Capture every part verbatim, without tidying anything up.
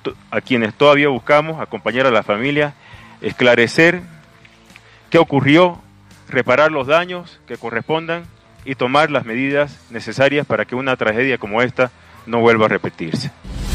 a quienes todavía buscamos, acompañar a la familia, esclarecer qué ocurrió, reparar los daños que correspondan y tomar las medidas necesarias para que una tragedia como esta no vuelva a repetirse.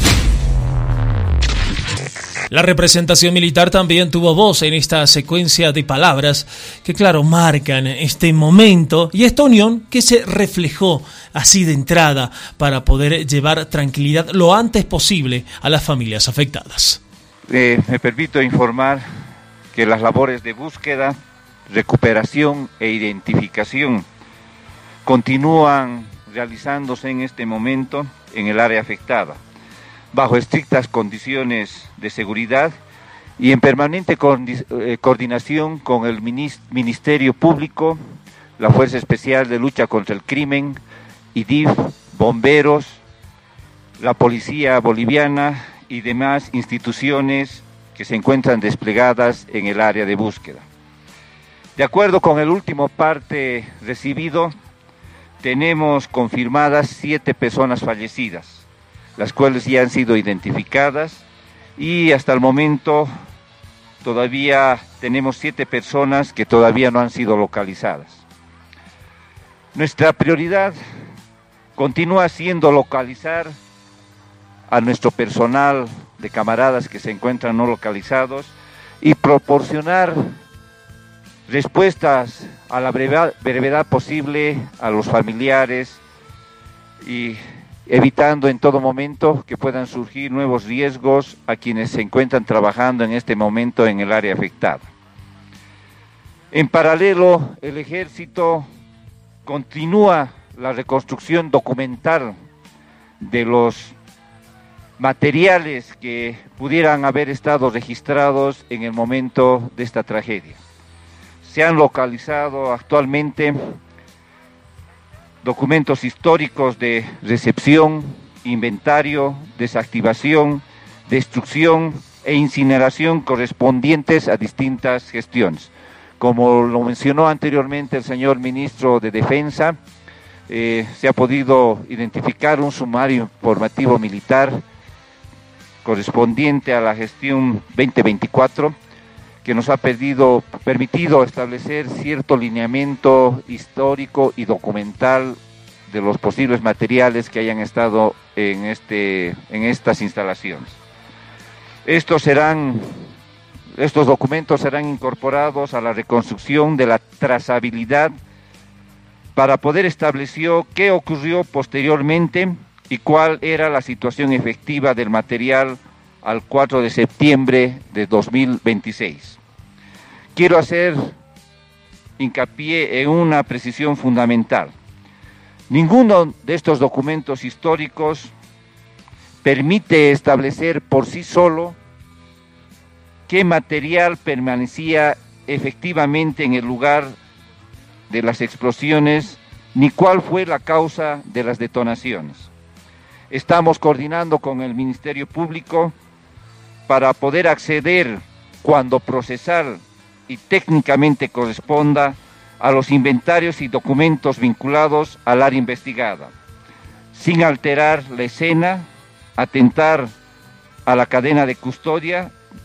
La representación militar también tuvo voz en esta secuencia de palabras que, claro, marcan este momento y esta unión que se reflejó así de entrada para poder llevar tranquilidad lo antes posible a las familias afectadas. Eh, me permito informar que las labores de búsqueda, recuperación e identificación continúan realizándose en este momento en el área afectada, bajo estrictas condiciones de seguridad y en permanente coordinación con el Ministerio Público, la Fuerza Especial de Lucha contra el Crimen, I D I F, bomberos, la Policía Boliviana y demás instituciones que se encuentran desplegadas en el área de búsqueda. De acuerdo con el último parte recibido, tenemos confirmadas siete personas fallecidas, las cuales ya han sido identificadas y hasta el momento todavía tenemos siete personas que todavía no han sido localizadas. Nuestra prioridad continúa siendo localizar a nuestro personal de camaradas que se encuentran no localizados y proporcionar respuestas a la brevedad, brevedad posible a los familiares y evitando en todo momento que puedan surgir nuevos riesgos a quienes se encuentran trabajando en este momento en el área afectada. En paralelo, el Ejército continúa la reconstrucción documental de los materiales que pudieran haber estado registrados en el momento de esta tragedia. Se han localizado actualmente documentos históricos de recepción, inventario, desactivación, destrucción e incineración correspondientes a distintas gestiones. Como lo mencionó anteriormente el señor ministro de Defensa, eh, se ha podido identificar un sumario informativo militar correspondiente a la gestión veinte veinticuatro, que nos ha pedido, permitido establecer cierto lineamiento histórico y documental de los posibles materiales que hayan estado en, este, en estas instalaciones. Estos, serán, estos documentos serán incorporados a la reconstrucción de la trazabilidad para poder establecer qué ocurrió posteriormente y cuál era la situación efectiva del material al cuatro de septiembre de dos mil veintiséis. Quiero hacer hincapié en una precisión fundamental. Ninguno de estos documentos históricos permite establecer por sí solo qué material permanecía efectivamente en el lugar de las explosiones, ni cuál fue la causa de las detonaciones. Estamos coordinando con el Ministerio Público para poder acceder, cuando procesar y técnicamente corresponda, a los inventarios y documentos vinculados al área investigada, sin alterar la escena, atentar a la cadena de custodia,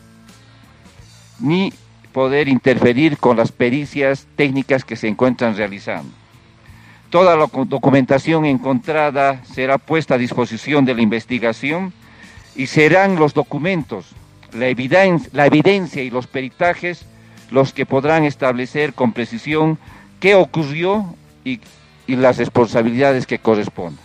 ni poder interferir con las pericias técnicas que se encuentran realizando. Toda la documentación encontrada será puesta a disposición de la investigación y serán los documentos, la evidencia, la evidencia y los peritajes los que podrán establecer con precisión qué ocurrió y, y las responsabilidades que corresponden.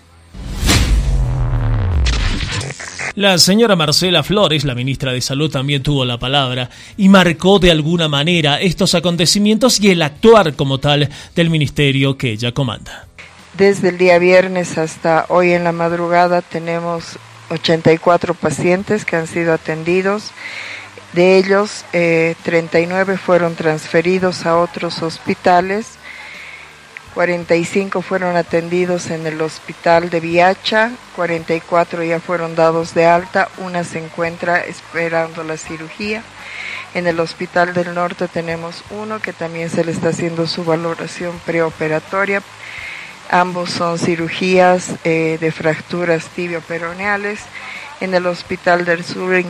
La señora Marcela Flores, la ministra de Salud, también tuvo la palabra y marcó de alguna manera estos acontecimientos y el actuar como tal del ministerio que ella comanda. Desde el día viernes hasta hoy en la madrugada tenemos ochenta y cuatro pacientes que han sido atendidos. De ellos, eh, treinta y nueve fueron transferidos a otros hospitales, cuarenta y cinco fueron atendidos en el hospital de Viacha, cuarenta y cuatro ya fueron dados de alta, una se encuentra esperando la cirugía. En el Hospital del Norte tenemos uno que también se le está haciendo su valoración preoperatoria. Ambos son cirugías eh, de fracturas tibio-peroneales. En el Hospital del Sur